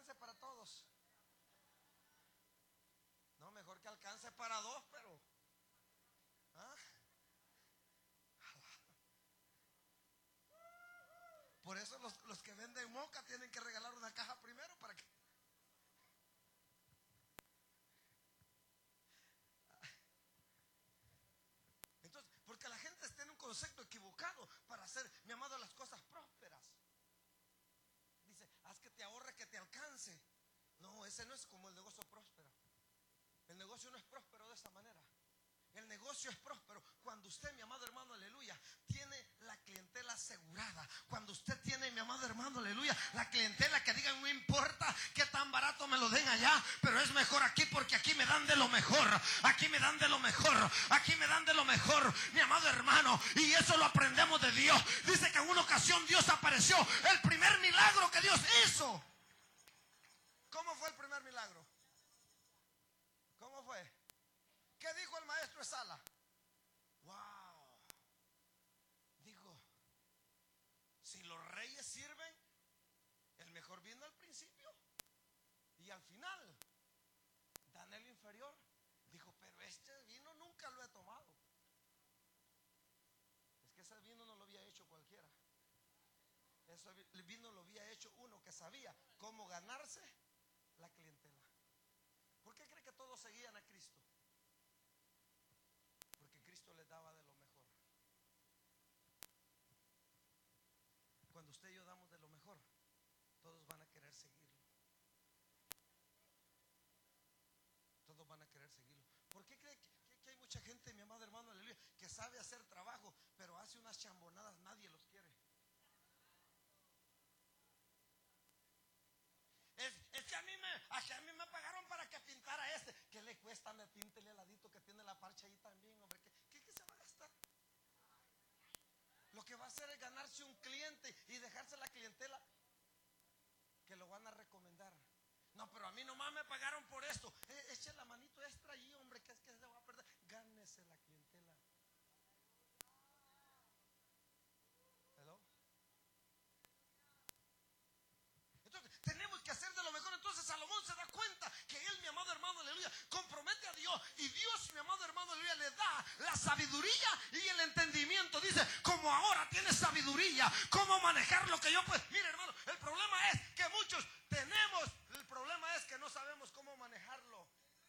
alcance para todos. No, mejor que alcance para dos, pero ¿ah? Por eso los que venden moca tienen que regalar una caja primero para que... Entonces, porque la gente tiene un concepto equivocado para hacer, mi amado, las cosas prósperas. Dice, haz que te ahorre, que te alcance. No, ese no es como el negocio próspero. El negocio no es próspero de esa manera. El negocio es próspero cuando usted, mi amado hermano, aleluya, tiene la clientela asegurada. Cuando usted tiene, mi amado hermano, aleluya, la clientela que digan, no importa que tan barato me lo den allá, pero es mejor aquí porque aquí me dan de lo mejor. Aquí me dan de lo mejor. Aquí me dan de lo mejor, mi amado hermano. Y eso lo aprendemos de Dios. Dice que en una ocasión Dios apareció. El primer milagro que Dios hizo. ¿Cómo fue el primer milagro? ¿Cómo fue? ¿Qué dijo el maestro de sala? Wow. Digo, si los reyes sirven, el mejor vino al principio y al final dan el inferior. Dijo, pero este vino nunca lo he tomado. Es que ese vino no lo había hecho cualquiera. Ese vino lo había hecho uno que sabía cómo ganarse la clientela. ¿Por qué cree que todos seguían a Cristo? Porque Cristo les daba de lo mejor. Cuando usted y yo damos de lo mejor, todos van a querer seguirlo. Todos van a querer seguirlo. ¿Por qué cree que hay mucha gente, mi amado hermano, aleluya, que sabe hacer trabajo, pero hace unas chambonadas, nadie los quiere? Es que a mí me pagaron para que pintara este. ¿Qué le cuesta? Me píntele al ladito que tiene la parcha ahí también, hombre. ¿Qué se va a gastar? Lo que va a hacer es ganarse un cliente y dejarse la clientela que lo van a recomendar. No, pero a mí nomás me pagaron por esto. Eche la manito extra ahí, hombre, que es que se va a perder. Gánese la clientela. ¿Hello? Entonces tenemos que hacer de lo mejor. Entonces Salomón se da cuenta que él, mi amado hermano, aleluya, compromete a Dios. Y Dios, mi amado hermano, aleluya, le da la sabiduría y el entendimiento. Dice, como ahora tienes sabiduría, cómo manejar lo que yo pues. Mire, hermano, el problema es que muchos tenemos, el problema es que no sabemos cómo manejarlo.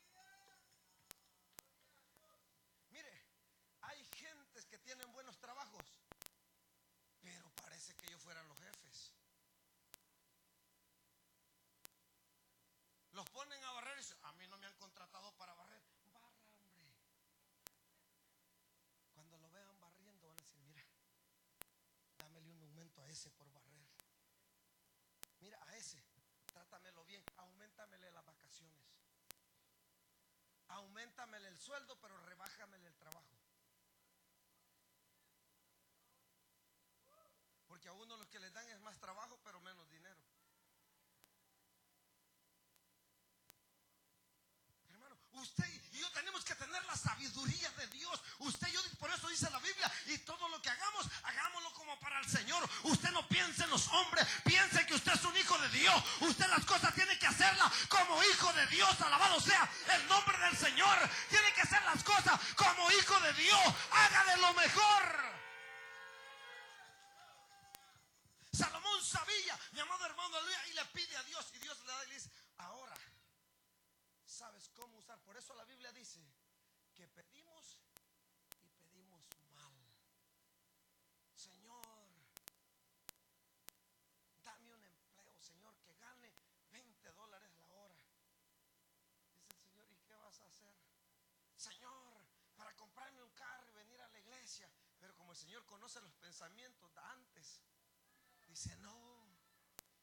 Mire, hay gentes que tienen buenos trabajos, pero parece que ellos fueran los jefes. Los ponen a barrer y dicen, a mí no me han contratado para barrer. Barra, hombre. Cuando lo vean barriendo van a decir, mira, dámele un aumento a ese por barrer. Mira, a ese, trátamelo bien, aumentamele las vacaciones. Aumentamele el sueldo, pero rebájamele el trabajo. Porque a uno lo que les dan es más trabajo, pero menos dinero. Hermano, usted y yo tenemos que tener la sabiduría de Dios. Usted y yo, por eso dice la Biblia, y todo lo que hagamos, hagámoslo como para el Señor. Usted no piense en los hombres, piense que usted es un hijo de Dios. Usted las cosas tiene que hacerlas como hijo de Dios. Alabado sea el nombre del Señor. Tiene que hacer las cosas como hijo de Dios. Haga de lo mejor. Salomón sabía, mi amado hermano, aleluya, y le pide a Dios, y Dios le da y le dice, ahora sabes cómo usar. Por eso la Biblia dice que pedimos y pedimos mal. Señor, dame un empleo, Señor, que gane $20 la hora. Dice el Señor, ¿y qué vas a hacer? Señor, para comprarme un carro y venir a la iglesia. Pero como el Señor conoce los pensamientos de antes, dice, no,